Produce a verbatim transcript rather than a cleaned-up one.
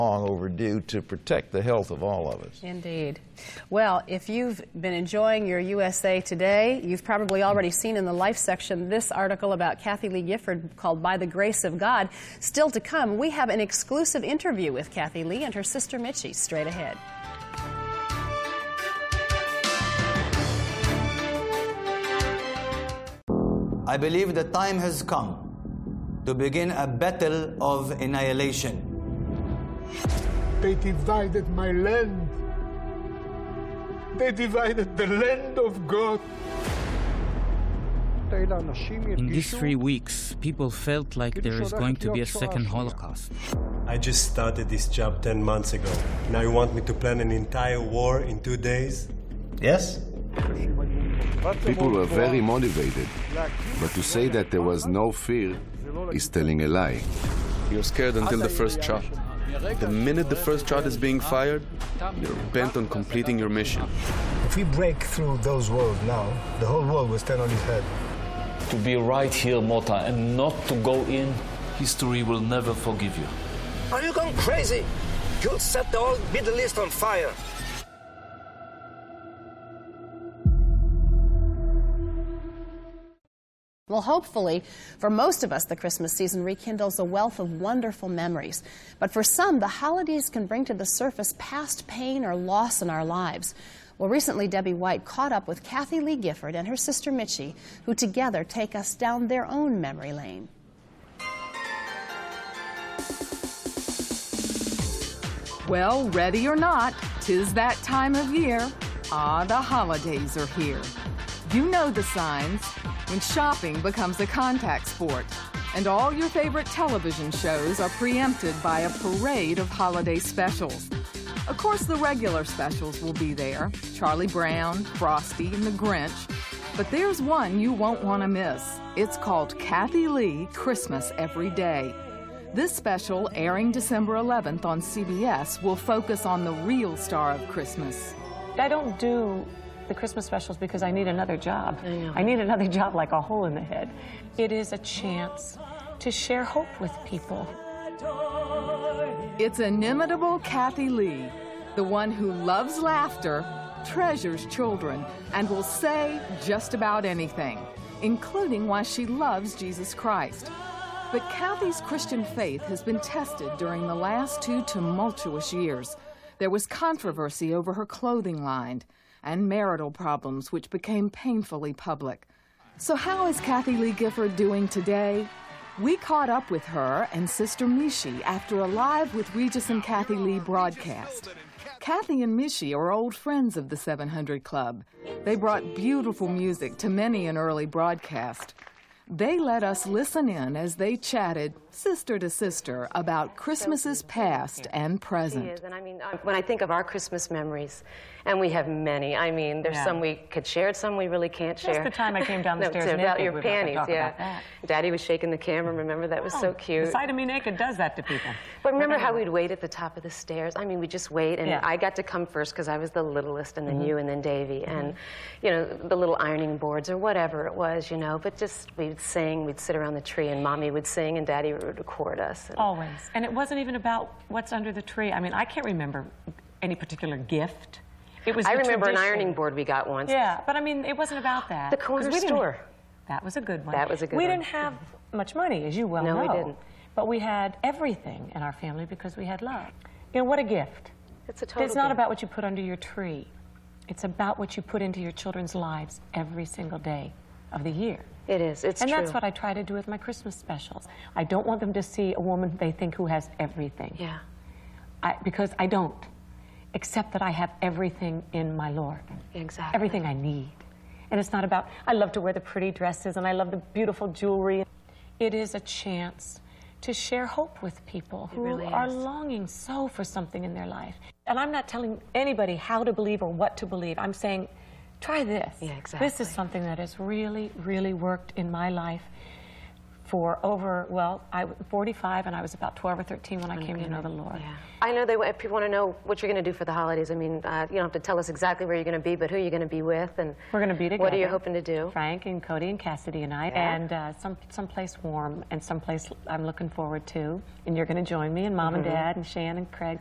long overdue to protect the health of all of us. Indeed. Well, if you've been enjoying your U S A Today, you've probably already seen in the Life section this article about Kathie Lee Gifford called By the Grace of God. Still to come, we have an exclusive interview with Kathie Lee and her sister Mitchie straight ahead. I believe the time has come to begin a battle of annihilation. They divided my land. They divided the land of God. In these three weeks, people felt like there is going to be a second Holocaust. I just started this job ten months ago. Now you want me to plan an entire war in two days? Yes? People were very motivated, but to say that there was no fear is telling a lie. You're scared until the first shot. The minute the first shot is being fired, you're bent on completing your mission. If we break through those walls now, the whole world will stand on its head. To be right here, Mota, and not to go in, history will never forgive you. Are you going crazy? You'll set the whole Middle East on fire. Well, hopefully, for most of us, the Christmas season rekindles a wealth of wonderful memories. But for some, the holidays can bring to the surface past pain or loss in our lives. Well, recently, Debbie White caught up with Kathie Lee Gifford and her sister Mitchie, who together take us down their own memory lane. Well, ready or not, 'tis that time of year. Ah, the holidays are here. You know the signs. When shopping becomes a contact sport, and all your favorite television shows are preempted by a parade of holiday specials. Of course, the regular specials will be there, Charlie Brown, Frosty, and the Grinch. But there's one you won't want to miss. It's called Kathie Lee Christmas Every Day. This special, airing December eleventh on C B S, will focus on the real star of Christmas. I don't do the Christmas specials because I need another job. I, I need another job like a hole in the head. It is a chance to share hope with people. It's inimitable Kathie Lee, the one who loves laughter, treasures children, and will say just about anything, including why she loves Jesus Christ. But Kathie's Christian faith has been tested during the last two tumultuous years. There was controversy over her clothing line, and marital problems which became painfully public. So how is Kathie Lee Gifford doing today? We caught up with her and sister Mitchie after a Live with Regis and Kathie Lee broadcast. Kathie and Mitchie are old friends of the seven hundred Club. They brought beautiful music to many an early broadcast. They let us listen in as they chatted, sister to sister, about Christmases past and present. And I mean, when I think of our Christmas memories, and we have many, I mean, there's yeah. some we could share, some we really can't share. Just the time I came down the no, stairs it's naked, about your we panties, talk yeah. about that. Daddy was shaking the camera, remember? That was oh, so cute. The sight of me naked does that to people. But remember how we'd wait at the top of the stairs? I mean, we'd just wait, and yeah. I got to come first because I was the littlest, and then mm-hmm. you, and then Davy, mm-hmm. and, you know, the little ironing boards or whatever it was, you know, but just we'd sing, we'd sit around the tree, and Mommy would sing, and Daddy would record us. And always. And it wasn't even about what's under the tree. I mean, I can't remember any particular gift. It was I remember tradition. an ironing board we got once. Yeah, but I mean, it wasn't about that. The corner store. That was a good one. That was a good we one. We didn't have much money, as you well no, know. No, we didn't. But we had everything in our family because we had love. You know, what a gift. It's a total It's not gift. about what you put under your tree. It's about what you put into your children's lives every single day of the year. It is. It's and true. And that's what I try to do with my Christmas specials. I don't want them to see a woman they think who has everything. Yeah. I, because I don't. Except that I have everything in my Lord. Exactly. Everything I need. And it's not about, I love to wear the pretty dresses and I love the beautiful jewelry. It is a chance to share hope with people who really are is. longing so for something in their life. And I'm not telling anybody how to believe or what to believe. I'm saying, try this. Yeah, exactly. This is something that has really, really worked in my life for over, well, I was forty-five, and I was about twelve or thirteen when I came to know the Lord. Yeah. I know they, if people want to know what you're going to do for the holidays, I mean, uh, you don't have to tell us exactly where you're going to be, but who you're going to be with, and we're going to be together. What are you hoping to do? Frank and Cody and Cassidy and I, yeah. and uh, some someplace warm and someplace I'm looking forward to. And you're going to join me, and Mom mm-hmm. and Dad and Shan and Craig